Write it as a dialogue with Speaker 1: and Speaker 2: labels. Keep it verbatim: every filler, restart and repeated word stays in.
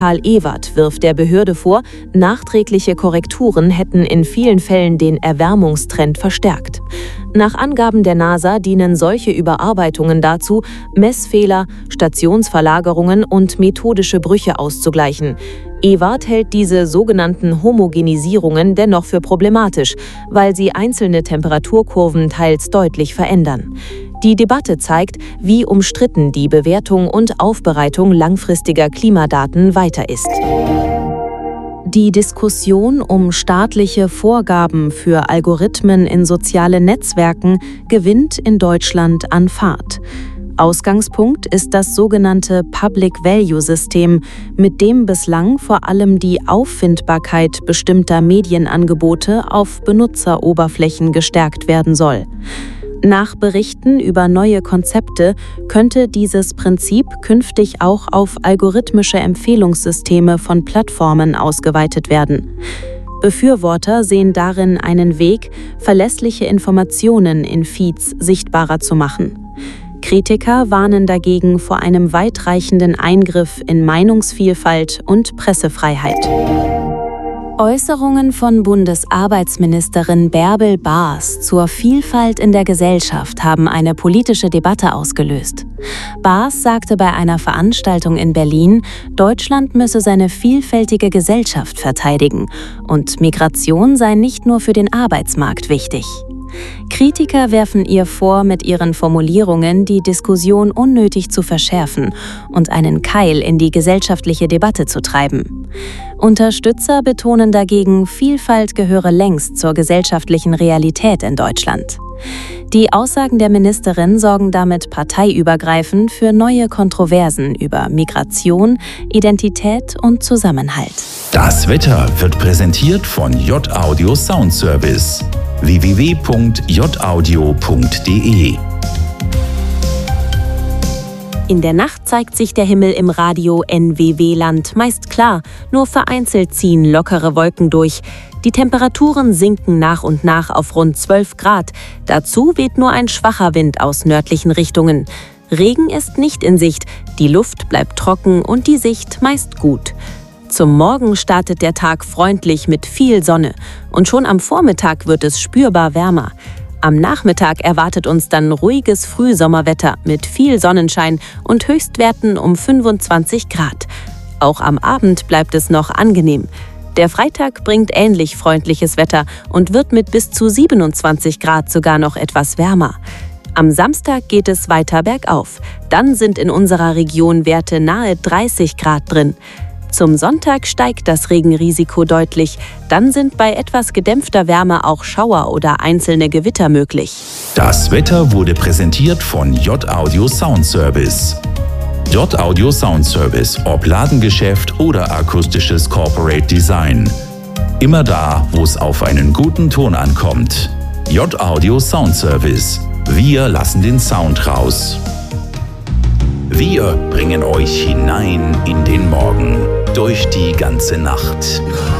Speaker 1: Karl Ewert wirft der Behörde vor, nachträgliche Korrekturen hätten in vielen Fällen den Erwärmungstrend verstärkt. Nach Angaben der NASA dienen solche Überarbeitungen dazu, Messfehler, Stationsverlagerungen und methodische Brüche auszugleichen. Ewert hält diese sogenannten Homogenisierungen dennoch für problematisch, weil sie einzelne Temperaturkurven teils deutlich verändern. Die Debatte zeigt, wie umstritten die Bewertung und Aufbereitung langfristiger Klimadaten weiter ist. Die Diskussion um staatliche Vorgaben für Algorithmen in sozialen Netzwerken gewinnt in Deutschland an Fahrt. Ausgangspunkt ist das sogenannte Public-Value-System, mit dem bislang vor allem die Auffindbarkeit bestimmter Medienangebote auf Benutzeroberflächen gestärkt werden soll. Nach Berichten über neue Konzepte könnte dieses Prinzip künftig auch auf algorithmische Empfehlungssysteme von Plattformen ausgeweitet werden. Befürworter sehen darin einen Weg, verlässliche Informationen in Feeds sichtbarer zu machen. Kritiker warnen dagegen vor einem weitreichenden Eingriff in Meinungsvielfalt und Pressefreiheit. Äußerungen von Bundesarbeitsministerin Bärbel Baas zur Vielfalt in der Gesellschaft haben eine politische Debatte ausgelöst. Baas sagte bei einer Veranstaltung in Berlin, Deutschland müsse seine vielfältige Gesellschaft verteidigen und Migration sei nicht nur für den Arbeitsmarkt wichtig. Kritiker werfen ihr vor, mit ihren Formulierungen die Diskussion unnötig zu verschärfen und einen Keil in die gesellschaftliche Debatte zu treiben. Unterstützer betonen dagegen, Vielfalt gehöre längst zur gesellschaftlichen Realität in Deutschland. Die Aussagen der Ministerin sorgen damit parteiübergreifend für neue Kontroversen über Migration, Identität und Zusammenhalt.
Speaker 2: Das Wetter wird präsentiert von J-Audio Sound Service. w w w punkt j audio punkt d e.
Speaker 1: In der Nacht zeigt sich der Himmel im Radio N W W-Land meist klar, nur vereinzelt ziehen lockere Wolken durch. Die Temperaturen sinken nach und nach auf rund zwölf Grad. Dazu weht nur ein schwacher Wind aus nördlichen Richtungen. Regen ist nicht in Sicht, die Luft bleibt trocken und die Sicht meist gut. Zum Morgen startet der Tag freundlich mit viel Sonne und schon am Vormittag wird es spürbar wärmer. Am Nachmittag erwartet uns dann ruhiges Frühsommerwetter mit viel Sonnenschein und Höchstwerten um fünfundzwanzig Grad. Auch am Abend bleibt es noch angenehm. Der Freitag bringt ähnlich freundliches Wetter und wird mit bis zu siebenundzwanzig Grad sogar noch etwas wärmer. Am Samstag geht es weiter bergauf. Dann sind in unserer Region Werte nahe dreißig Grad drin. Zum Sonntag steigt das Regenrisiko deutlich. Dann sind bei etwas gedämpfter Wärme auch Schauer oder einzelne Gewitter möglich.
Speaker 2: Das Wetter wurde präsentiert von J-Audio Sound Service. J-Audio Sound Service, ob Ladengeschäft oder akustisches Corporate Design. Immer da, wo es auf einen guten Ton ankommt. J-Audio Sound Service. Wir lassen den Sound raus. Wir bringen euch hinein in den Morgen, durch die ganze Nacht.